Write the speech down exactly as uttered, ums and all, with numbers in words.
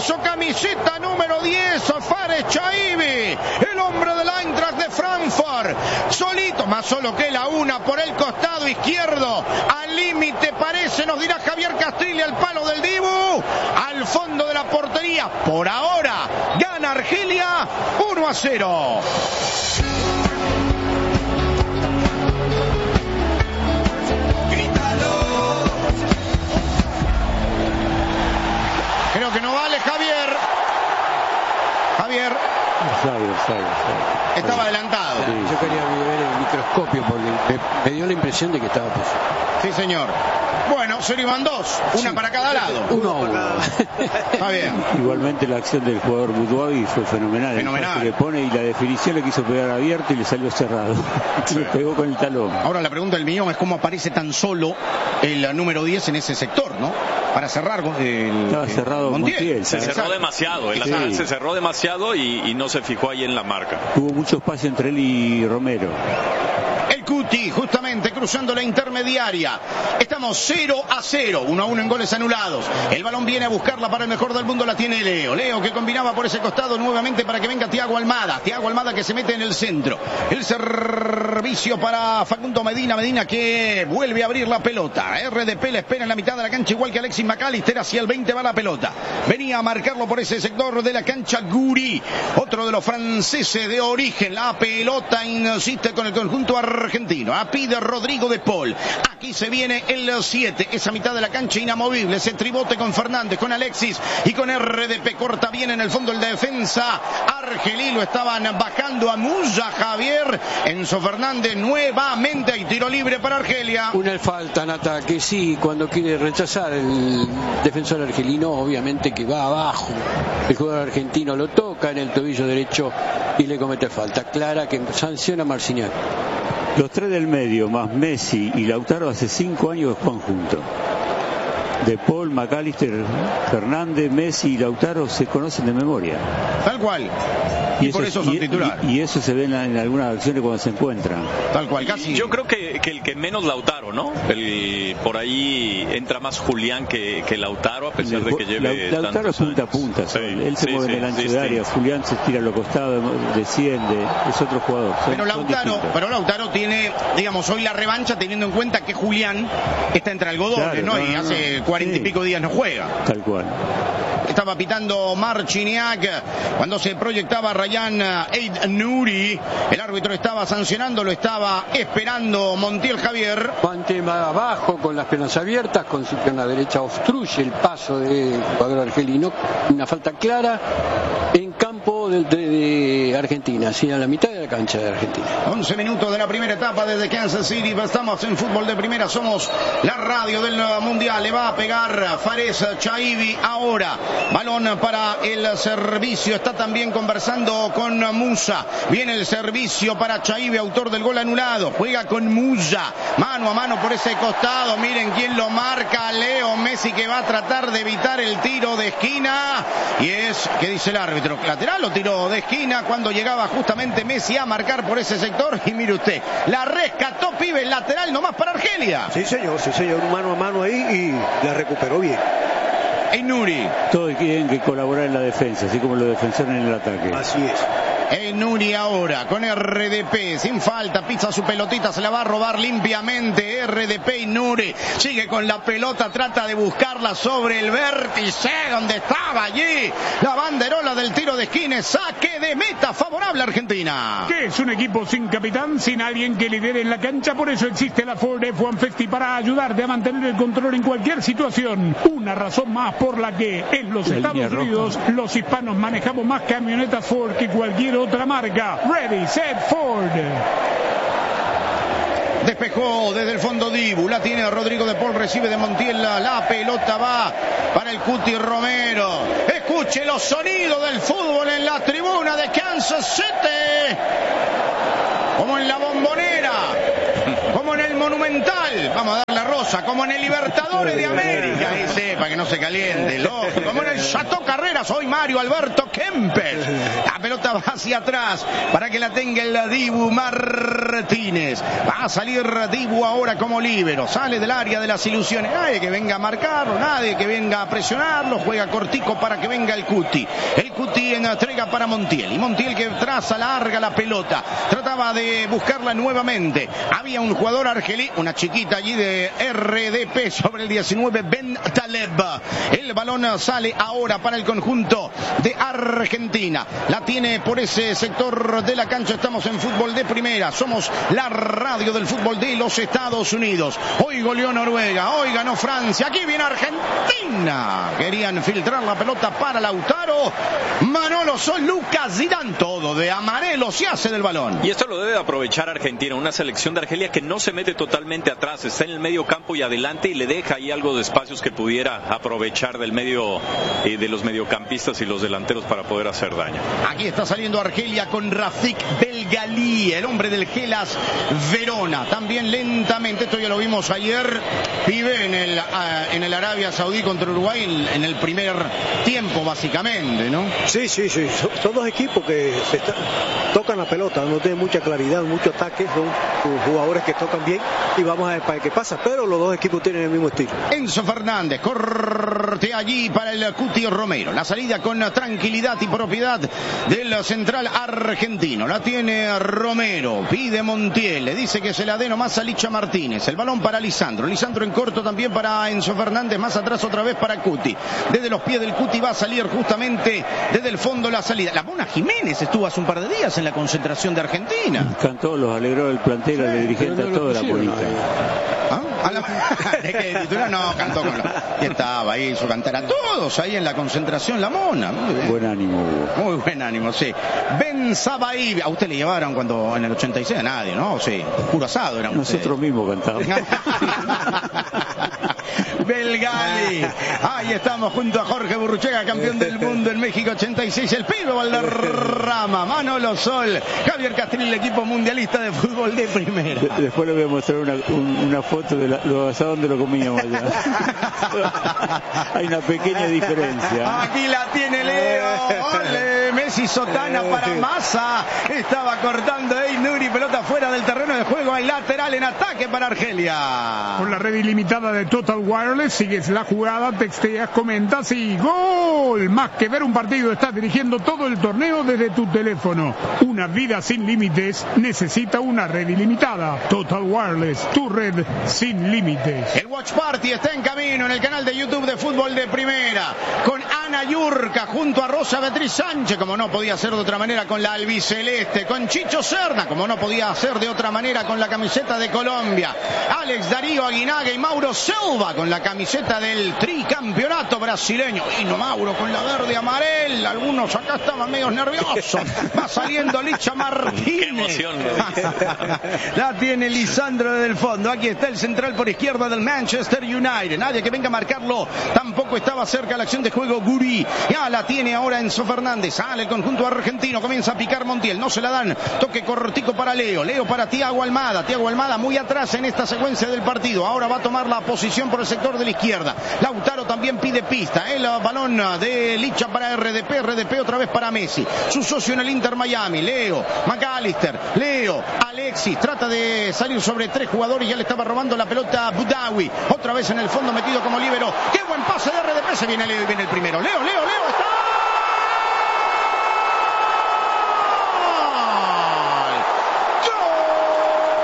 puso camiseta número diez, Fares Chaibi, el hombre del Eintracht de Frankfurt, solito, más solo que la una por el costado izquierdo, al límite parece, nos dirá Javier Castrilli, al palo del Dibu, al fondo de la portería. Por ahora gana Argelia uno a cero. Creo que no vale, Javier. Javier. Sabe, sabe, sabe. Estaba adelantado. Sí, yo quería ver el microscopio porque me, me dio la impresión de que estaba posible. Sí, señor. Bueno, solo iban dos, una sí, para cada lado. Uno a uno. Está bien. Igualmente la acción del jugador Boudaoui fue fenomenal. Fenomenal. Le pone y la definición le quiso pegar abierto y le salió cerrado. Sí. Le pegó con el talón. Ahora la pregunta del millón es cómo aparece tan solo el número diez en ese sector, ¿no? Para cerrar el, Estaba cerrado Montiel. Montiel. Se cerró Exacto. demasiado, el sí. se cerró demasiado y, y no se fijó ahí en la marca. Hubo mucho espacio entre él y Romero. El Cuti, justamente cruzando la intermediaria. Estamos cero a cero, uno a uno en goles anulados. El balón viene a buscarla para el mejor del mundo, la tiene Leo. Leo que combinaba por ese costado nuevamente para que venga Thiago Almada. Thiago Almada que se mete en el centro. El servicio para Facundo Medina. Medina que vuelve a abrir la pelota. R D P la espera en la mitad de la cancha, igual que Alexis McAllister. Hacia el veinte va la pelota. Venía a marcarlo por ese sector de la cancha Guri, otro de los franceses de origen. La pelota insiste con el conjunto argentino. A pide Rodrigo de Paul. Aquí se viene el siete. Esa mitad de la cancha inamovible. Ese tribote con Fernández, con Alexis y con R D P. Corta bien en el fondo el defensa argelí. Lo estaban bajando a Musa, Javier. Enzo Fernández nuevamente y tiro libre para Argelia. Una falta en ataque, sí, cuando quiere rechazar el defensor argelino, obviamente que va abajo. El jugador argentino lo toca en el tobillo derecho y le comete falta clara que sanciona Marciniak. Los tres del medio, más Messi y Lautaro, hace cinco años que juegan juntos. De Paul, McAllister, Fernández, Messi y Lautaro se conocen de memoria. Tal cual. Y, y por eso, eso son y, titulares. Y, y eso se ve en, en algunas acciones cuando se encuentran. Tal cual, casi. Yo creo que, que el que menos Lautaro, ¿no? El, por ahí entra más Julián que, que Lautaro, a pesar de que lleve La, Lautaro es punta a punta. Sí, él se sí, mueve sí, en el ancho sí, de área. Sí. Julián se tira a los costados, desciende. Es otro jugador. Son, pero, Lautaro, pero Lautaro tiene, digamos, hoy la revancha teniendo en cuenta que Julián está entre algodones, claro, ¿no? no? Y no, hace cuarenta sí. y pico días no juega. Tal cual. Estaba pitando Marciniak cuando se proyectaba Ryan Aït-Nouri. El árbitro estaba sancionando, lo estaba esperando Montiel, Javier. Guante abajo con las piernas abiertas, con su pierna derecha obstruye el paso del jugador argelino. Una falta clara en campo de, de, de Argentina, así a la mitad de la cancha de Argentina. once minutos de la primera etapa desde Kansas City. Estamos en fútbol de primera, somos la radio del Mundial. Le va a pegar Fares Chaibi ahora. Balón para el servicio. Está también conversando con Musa. Viene el servicio para Chaibi, autor del gol anulado. Juega con Musa. Mano a mano por ese costado. Miren quién lo marca. Leo Messi, que va a tratar de evitar el tiro de esquina. Y es, ¿qué dice el árbitro? Lateral o tiro de esquina cuando llegaba justamente Messi a marcar por ese sector. Y mire usted, la rescató, pibe, el lateral nomás para Argelia. Sí, señor, sí, señor. Un mano a mano ahí y la recuperó bien. Aït-Nouri. Todos tienen que colaborar en la defensa, así como los defensores en el ataque. Así es. Aït-Nouri ahora con R D P, sin falta, pisa su pelotita, se la va a robar limpiamente R D P. Aït-Nouri sigue con la pelota, trata de buscarla sobre el vértice donde estaba allí la banderola del tiro de esquina. Saque de meta favorable a Argentina. Que es un equipo sin capitán, sin alguien que lidere en la cancha, por eso existe la Ford F uno cincuenta para ayudarte a mantener el control en cualquier situación. Una razón más por la que en los la Estados Unidos los hispanos manejamos más camionetas Ford que cualquier otra marca. Ready, set, Ford. Despejó desde el fondo Dibu, la tiene Rodrigo de Paul, recibe de Montiel, la, la pelota va para el Cuti Romero. Escuche los sonidos del fútbol en la tribuna de Kansas City, como en la Bombonera, como en el Monumental. Vamos a dar la rosa, como en el Libertadores de América. Ahí sepa que no se caliente, loco. Como en el Chateau Carreras, hoy Mario Alberto Kempes. La pelota va hacia atrás para que la tenga el Dibu Martínez. Va a salir Dibu ahora como líbero. Sale del área de las ilusiones. Nadie que venga a marcarlo, nadie que venga a presionarlo. Juega cortico para que venga el Cuti. El Cuti entrega para Montiel. Y Montiel que traza larga la pelota. Trataba de buscarla nuevamente. Había un jugador argelí, una chiquita allí de R D P sobre el diecinueve, Ben Taleb. El balón sale ahora para el conjunto de Argentina. La tiene por ese sector de la cancha. Estamos en fútbol de primera. Somos la radio del fútbol de los Estados Unidos. Hoy goleó Noruega, hoy ganó Francia. Aquí viene Argentina. Querían filtrar la pelota para Lautaro. Manolo Sol, Lucas Zidane. Todo de amarelo se hace del balón. Y esto lo debe aprovechar Argentina. Una selección de Argelia que no se mete totalmente atrás. Está en el medio campo y adelante y le deja ahí algo de espacios que pudiera aprovechar del medio eh, de los mediocampistas y los delanteros para poder hacer daño. Aquí está saliendo Argelia con Rafik Belgali, el hombre del Hellas Verona. También lentamente, esto ya lo vimos ayer, vive en el, uh, en el Arabia Saudí contra Uruguay en, en el primer tiempo básicamente, ¿no? Sí, sí, sí. Son, son dos equipos que se está, tocan la pelota, no tienen mucha claridad, mucho ataque, son jugadores que tocan bien y vamos a ver para qué pasa, pero los dos equipos tienen el mismo estilo. Enzo Fernández, corte allí para el Cuti Romero. La salida con tranquilidad y propiedad del central argentino. La tiene Romero, pide Montiel, le dice que se la dé nomás a Licha Martínez. El balón para Lisandro. Lisandro en corto también para Enzo Fernández, más atrás otra vez para Cuti. Desde los pies del Cuti va a salir justamente desde el fondo la salida. La Mona Jiménez estuvo hace un par de días en la concentración de Argentina. Cantó, los alegró el plantel, al sí, dirigente, a toda la política. ¿Ah? ¿A la... ¿De qué titular? No, cantó con la... Y estaba ahí, hizo cantar a todos ahí en la concentración la Mona. Muy bien. Buen ánimo, Hugo. Muy buen ánimo, sí. Ben Sabaí, a usted le llevaron cuando en el ochenta y seis a nadie, ¿no? Sí, puro asado eran nosotros mismos cantábamos. Belgali. Ahí estamos junto a Jorge Burruchaga, campeón del mundo en México ochenta y seis. El pibe Valderrama, Manolo Sol, Javier Castrilli, el equipo mundialista de fútbol de primera. De, después le voy a mostrar una, un, una foto de la, lo asado donde lo comíamos allá. Hay una pequeña diferencia. Aquí la tiene Leo. Ole, Messi sotana para Massa. Estaba cortando Ey Nuri, pelota fuera del terreno de juego. Hay lateral en ataque para Argelia. Con la red ilimitada de Total Wireless, sigues la jugada, texteas, comentas y ¡gol! Más que ver un partido, estás dirigiendo todo el torneo desde tu teléfono. Una vida sin límites necesita una red ilimitada. Total Wireless, tu red sin límites. El Watch Party está en camino en el canal de YouTube de Fútbol de Primera, con Ana Yurka junto a Rosa Beatriz Sánchez, como no podía ser de otra manera con la albiceleste, con Chicho Serna, como no podía ser de otra manera con la camiseta de Colombia, Alex Darío Aguinaga y Mauro Silva con la camiseta del tricampeonato brasileño. Y no Mauro con la verde amarela, algunos acá estaban medio nerviosos. Va saliendo Licha Martínez. Qué emoción, la tiene Lisandro desde el fondo. Aquí está el central por izquierda del Manchester United. Nadie que venga a marcarlo. Tampoco estaba cerca la acción de juego Guri. Ya la tiene ahora Enzo Fernández. Sale el conjunto argentino. Comienza a picar Montiel. No se la dan. Toque cortico para Leo. Leo para Thiago Almada. Thiago Almada muy atrás en esta secuencia del partido. Ahora va a tomar la posición por el sector de la izquierda. Lautaro también pide pista. El balón de Licha para R D P. R D P otra vez para Messi. Su socio en el Inter Miami. Leo. McAllister. Leo. Alexis. Trata de salir sobre tres jugadores. Ya le estaba robando la pelota a Boudaoui. Otra vez en el fondo metido como líbero. ¡Qué buen pase de R D P! Se viene Leo y viene el primero. Leo, Leo, Leo. Está.